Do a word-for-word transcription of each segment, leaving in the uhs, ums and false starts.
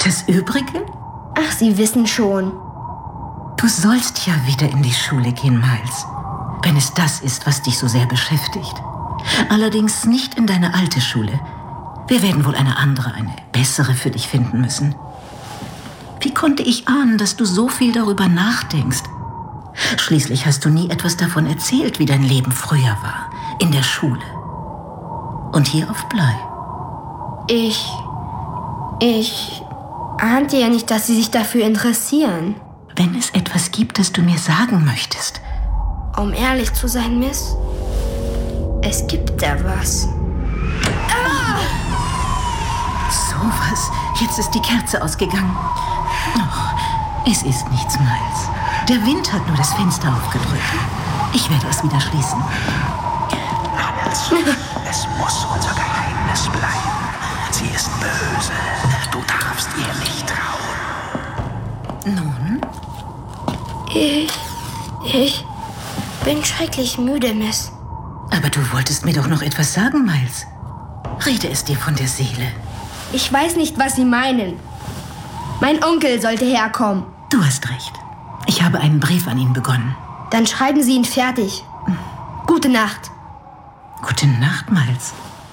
das Übrige? Ach, Sie wissen schon. Du sollst ja wieder in die Schule gehen, Miles. Wenn es das ist, was dich so sehr beschäftigt. Allerdings nicht in deine alte Schule. Wir werden wohl eine andere, eine bessere für dich finden müssen. Wie konnte ich ahnen, dass du so viel darüber nachdenkst? Schließlich hast du nie etwas davon erzählt, wie dein Leben früher war. In der Schule. Und hier auf Bly. Ich... Ich... ahnte ja nicht, dass Sie sich dafür interessieren. Wenn es etwas gibt, das du mir sagen möchtest. Um ehrlich zu sein, Miss, es gibt da was. Ah! So was. Jetzt ist die Kerze ausgegangen. Oh, es ist nichts, Miles. Der Wind hat nur das Fenster aufgedrückt. Ich werde es wieder schließen. Miles, es muss unser Geheimnis bleiben. Sie ist böse. Du darfst ihr nicht trauen. Nun? Ich... Ich... bin schrecklich müde, Miss. Aber du wolltest mir doch noch etwas sagen, Miles. Rede es dir von der Seele. Ich weiß nicht, was Sie meinen. Mein Onkel sollte herkommen. Du hast recht. Ich habe einen Brief an ihn begonnen. Dann schreiben Sie ihn fertig. Gute Nacht. Gute Nacht, Miles.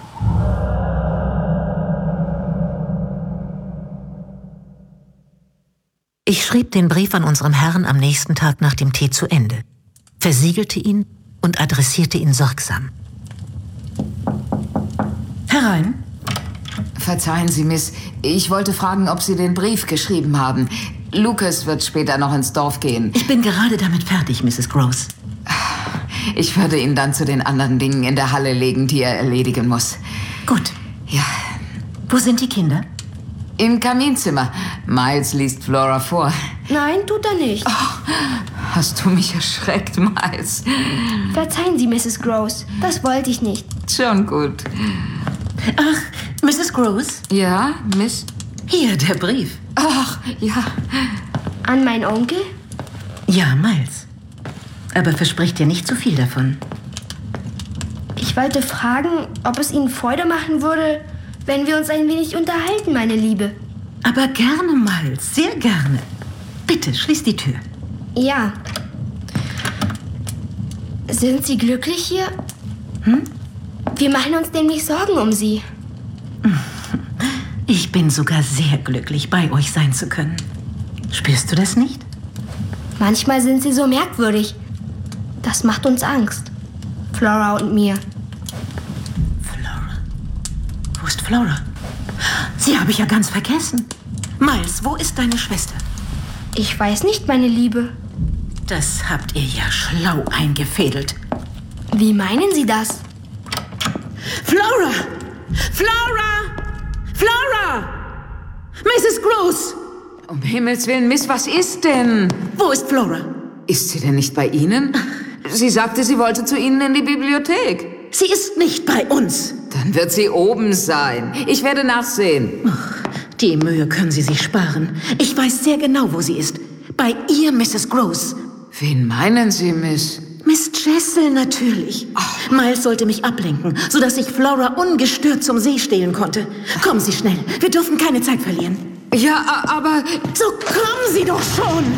Ich schrieb den Brief an unserem Herrn am nächsten Tag nach dem Tee zu Ende, versiegelte ihn und adressierte ihn sorgsam. Herein. Verzeihen Sie, Miss. Ich wollte fragen, ob Sie den Brief geschrieben haben. Lucas wird später noch ins Dorf gehen. Ich bin gerade damit fertig, Misses Gross. Ich würde ihn dann zu den anderen Dingen in der Halle legen, die er erledigen muss. Gut. Ja. Wo sind die Kinder? Im Kaminzimmer. Miles liest Flora vor. Nein, tut er nicht. Oh, hast du mich erschreckt, Miles? Verzeihen Sie, Misses Gross. Das wollte ich nicht. Schon gut. Ach, Misses Gross? Ja, Miss? Hier, der Brief. Ach, ja. An meinen Onkel? Ja, Miles. Aber versprich dir nicht zu viel davon. Ich wollte fragen, ob es Ihnen Freude machen würde, wenn wir uns ein wenig unterhalten, meine Liebe. Aber gerne, Miles. Sehr gerne. Bitte, schließ die Tür. Ja. Sind Sie glücklich hier? Hm? Wir machen uns nämlich Sorgen um Sie. Ich bin sogar sehr glücklich, bei euch sein zu können. Spürst du das nicht? Manchmal sind Sie so merkwürdig. Das macht uns Angst. Flora und mir. Flora? Wo ist Flora? Sie habe ich ja ganz vergessen. Miles, wo ist deine Schwester? Ich weiß nicht, meine Liebe. Das habt ihr ja schlau eingefädelt. Wie meinen Sie das? Flora! Flora! Flora! Misses Gross! Um Himmels Willen, Miss, was ist denn? Wo ist Flora? Ist sie denn nicht bei Ihnen? Sie sagte, sie wollte zu Ihnen in die Bibliothek. Sie ist nicht bei uns. Dann wird sie oben sein. Ich werde nachsehen. Ach, die Mühe können Sie sich sparen. Ich weiß sehr genau, wo sie ist. Bei ihr, Misses Gross. Wen meinen Sie, Miss? Miss Jessel natürlich. Oh. Miles sollte mich ablenken, sodass ich Flora ungestört zum See stehlen konnte. Kommen Sie schnell. Wir dürfen keine Zeit verlieren. Ja, aber... So kommen Sie doch schon!